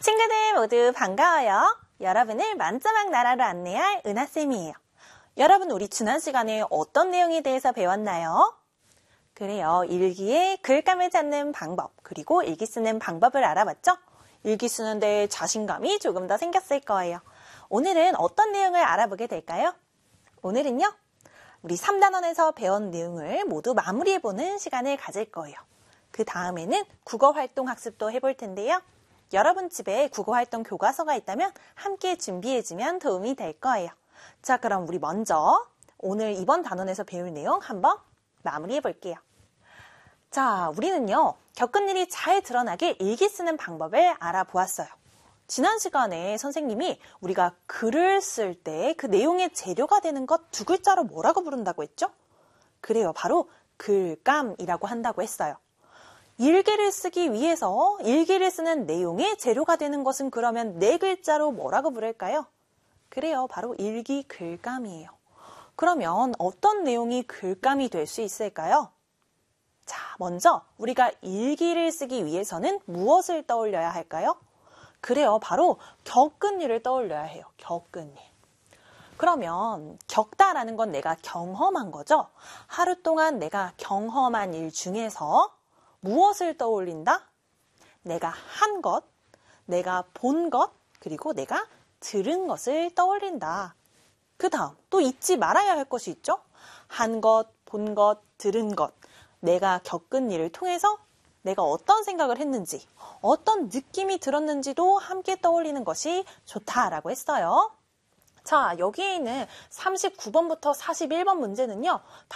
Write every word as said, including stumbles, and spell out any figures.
친구들 모두 반가워요. 여러분을 만짜막 나라로 안내할 은하쌤이에요. 여러분, 우리 지난 시간에 어떤 내용에 대해서 배웠나요? 그래요. 일기에 글감을 찾는 방법, 그리고 일기 쓰는 방법을 알아봤죠? 일기 쓰는데 자신감이 조금 더 생겼을 거예요. 오늘은 어떤 내용을 알아보게 될까요? 오늘은요, 우리 삼 단원에서 배운 내용을 모두 마무리해보는 시간을 가질 거예요. 그 다음에는 국어활동 학습도 해볼 텐데요. 여러분 집에 국어활동 교과서가 있다면 함께 준비해주면 도움이 될 거예요. 자, 그럼 우리 먼저 오늘 이번 단원에서 배울 내용 한번 마무리해 볼게요. 자, 우리는요, 겪은 일이 잘 드러나게 일기 쓰는 방법을 알아보았어요. 지난 시간에 선생님이 우리가 글을 쓸 때 그 내용의 재료가 되는 것 두 글자로 뭐라고 부른다고 했죠? 그래요, 바로 글감이라고 한다고 했어요. 일기를 쓰기 위해서 일기를 쓰는 내용의 재료가 되는 것은 그러면 네 글자로 뭐라고 부를까요? 그래요, 바로 일기 글감이에요. 그러면 어떤 내용이 글감이 될 수 있을까요? 자, 먼저 우리가 일기를 쓰기 위해서는 무엇을 떠올려야 할까요? 그래요, 바로 겪은 일을 떠올려야 해요. 겪은 일. 그러면 겪다라는 건 내가 경험한 거죠. 하루 동안 내가 경험한 일 중에서 무엇을 떠올린다? 내가 한 것, 내가 본 것, 그리고 내가 들은 것을 떠올린다. 그 다음 또 잊지 말아야 할 것이 있죠. 한 것, 본 것, 들은 것. 내가 겪은 일을 통해서 내가 어떤 생각을 했는지, 어떤 느낌이 들었는지도 함께 떠올리는 것이 좋다라고 했어요. 자, 여기에 있는 삼십구 번부터 사십일 번 문제는요.